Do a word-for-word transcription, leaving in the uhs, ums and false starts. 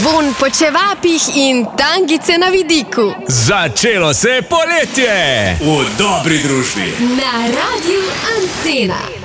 Vonj po čevapih in tangice na vidiku. Začelo se je poletje! V dobri družbi. Na Radiu Antena.